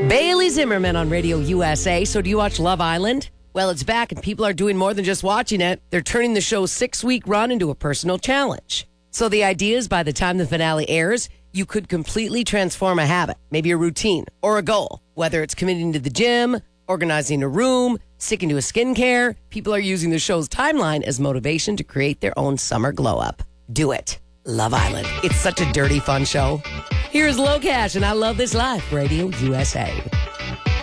Bailey Zimmerman on Radio USA. So do you watch Love Island? Well, it's back and people are doing more than just watching it. They're turning the show's 6-week run into a personal challenge. So the idea is by the time the finale airs, you could completely transform a habit, maybe a routine or a goal. Whether it's committing to the gym, organizing a room, sticking to a skincare, people are using the show's timeline as motivation to create their own summer glow up. Do it. Love Island. It's such a dirty, fun show. Here's Low Cash and I Love This Life, Radio USA.